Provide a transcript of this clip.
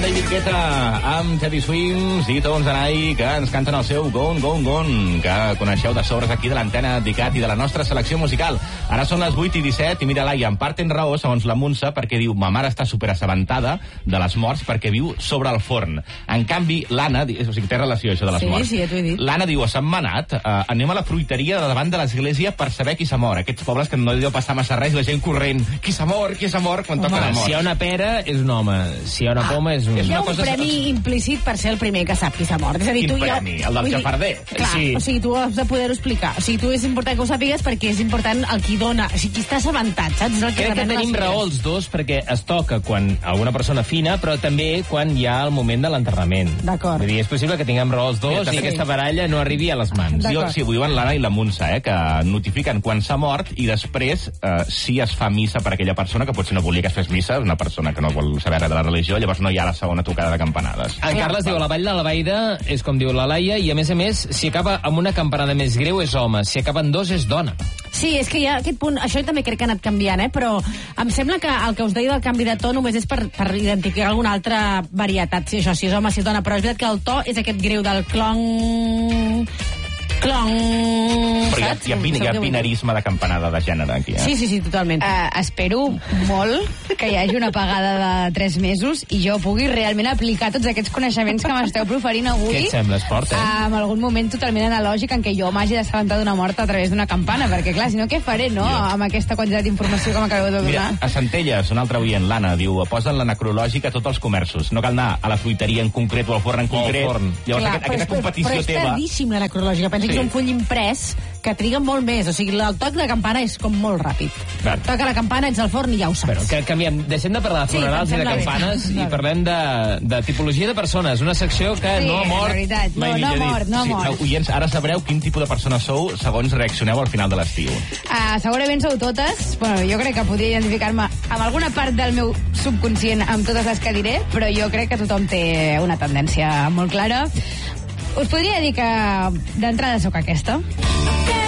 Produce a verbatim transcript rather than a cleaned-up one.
David Guetta amb Teddy Swims i Tones and I, que ens canten el seu Gone, Gone, Gone, que coneixeu de sobres aquí de l'antena d'ICAT i de la nostra selecció musical. Ara són les vuit i disset i mira, Laia, en part tens raó, segons la Montse, perquè diu, ma mare està superassabentada de les morts perquè viu sobre el forn. En canvi, l'Anna, o sigui, té relació això de les sí, morts. Sí, ja t'ho he dit. L'Anna diu, a Sentmenat, eh, anem a la fruiteria de davant de l'església per saber qui s'ha mort. Aquests pobles que no deu passar massa res, la gent corrent. Qui s'ha mort, qui s'ha mort, quan toca la mort. Si hi ha una pera, és un home. Si hi ha una poma, és un... Hi ha un cosa... premi implícit per ser el primer que sap qui s'ha mort. És a dir, Quin tu premi? Ja... El del xafarder? Clar, sí. O sigui, tu has de poder-ho explicar. O sigui, tu és important que ho sàpigues perquè és important el qui dona, o sigui, qui està assabentat, saps? El que Crec que tenim raó els dos perquè es toca quan alguna persona fina, però també quan hi ha el moment de l'enterrament. D'acord. Vull dir, és possible que tinguem raó els dos Mira, i aquesta baralla no arribi a les mans. Jo, sí, ho diuen l'Anna i la Montse, eh, que notifiquen quan s'ha mort i després eh, si es fa missa per aquella persona, que potser no volia que es fes missa, una persona que no vol saber res de la religió, llavors no hi ha la segona tocada de campanades. En Carles diu, la Vall de la Baida és com diu la Laia, i a més a més, si acaba amb una campanada més greu és home, si acaben dos és dona. Sí, és que hi ha aquest punt, això també crec que ha anat canviant, eh? Però em sembla que el que us deia del canvi de to només és per, per identificar alguna altra varietat, si això, si és home, si és dona, però és veritat que el to és aquest greu del clong... clong... Però hi ha, hi ha, pin, hi ha pinarisme de campanada de gènere aquí, eh? Sí, sí, sí, totalment. Uh, espero molt que hi hagi una pagada de tres mesos i jo pugui realment aplicar tots aquests coneixements que m'esteu proferint avui. Què et sembla, esport, eh? Uh, en algun moment totalment analògic en què jo m'hagi d'assabentar d'una mort a través d'una campana, perquè clar, si no què faré, no?, Jo. amb aquesta quantitat d'informació que m'acabeu de donar. Mira, a Centelles, un altre oient, l'Anna, diu, posen la necrològica a tots els comerços. No cal anar a la fruiteria en concret o al forn en concret. forn. Llavors, Clar, aquest, aquesta però, competició però és teva... tardíssim, la necrològica. Pensa Sí. que és un full imprès que triga molt més. O sigui, el toc de campana és com molt ràpid. Clar. Toca la campana, ets al forn i ja ho saps. Bueno, que canviem. Deixem de parlar de Sí, funerals em i de sembla bé. campanes i Vale. parlem de, de tipologia de persones. Una secció que Sí, no ha mort la veritat. mai No, no ha millor mort, dit. no ha Sí, mort. oients, ara sabreu quin tipus de persona sou segons reaccioneu al final de l'estiu. Uh, segurament sou totes. Bueno, jo crec que podria identificar-me amb alguna part del meu subconscient amb totes les que diré, però jo crec que tothom té una tendència molt clara. Us podria dir que d'entrada sóc aquesta.